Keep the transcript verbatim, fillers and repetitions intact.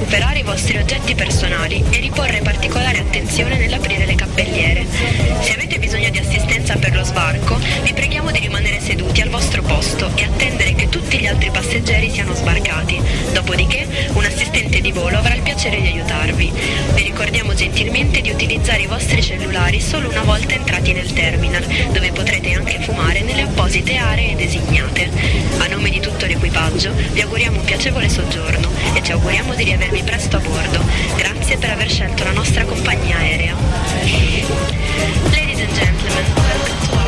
recuperare i vostri oggetti personali e riporre particolare attenzione nell'aprire le cappelliere. Se avete bisogno di assistenza per lo sbarco, vi preghiamo di rimanere seduti al vostro posto e attendere che tutti gli altri passeggeri siano sbarcati. Dopodiché, un assistente di volo avrà il piacere di aiutarvi. Vi ricordiamo gentilmente di utilizzare i vostri cellulari solo una volta entrati nel terminal, dove potrete anche fumare nelle apposite aree designate. A nome di tutto l'equipaggio, vi auguriamo un piacevole soggiorno e ci auguriamo di riavervi presto a bordo. Grazie per aver scelto la nostra compagnia aerea. Ladies and gentlemen, welcome to our